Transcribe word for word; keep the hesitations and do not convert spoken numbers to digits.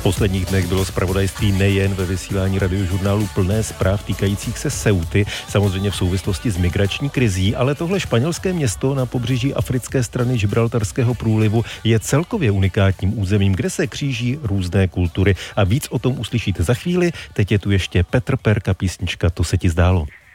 posledních dnech bylo zpravodajství nejen ve vysílání Radiožurnálu plné zpráv týkajících se Ceuty, samozřejmě v souvislosti s migrační krizí, ale tohle španělské město na pobřeží africké strany Gibraltarského průlivu je celkově unikátním územím, kde se kříží různé kultury. A víc o tom uslyšíte za chvíli. Teď je tu ještě Petr Perka, písnička To se ti zdálo.